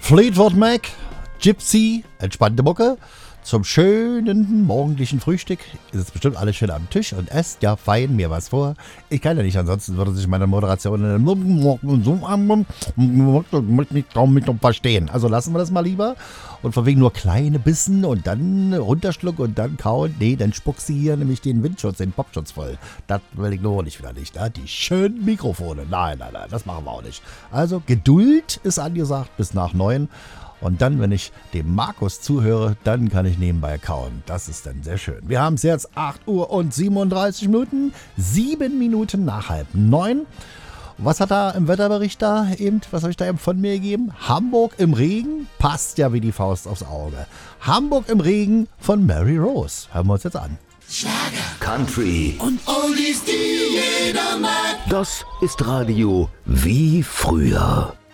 Fleetwood Mac, Gypsy, entspannte Mucke. Zum schönen morgendlichen Frühstück ist es bestimmt alles schön am Tisch und esst ja fein mir was vor. Ich kann ja nicht, ansonsten würde sich meine Moderation nicht kaum verstehen. Also lassen wir das mal lieber und von wegen nur kleine Bissen und dann runterschlucken und dann kauen. Nee, dann spuckst du hier nämlich den Windschutz, den Popschutz voll. Das will ich nur nicht wieder nicht. Ne? Die schönen Mikrofone. Nein, das machen wir auch nicht. Also Geduld ist angesagt bis nach 9. Und dann, wenn ich dem Markus zuhöre, dann kann ich nebenbei kauen. Das ist dann sehr schön. Wir haben es jetzt 8 Uhr und 37 Minuten. 7 Minuten nach 8:30. Was hat da im Wetterbericht da eben, was habe ich da eben von mir gegeben? Hamburg im Regen, passt ja wie die Faust aufs Auge. Hamburg im Regen von Mary Rose. Hören wir uns jetzt an. Schlager, Country und Oldies, die jeder mag. Das ist Radio wie früher.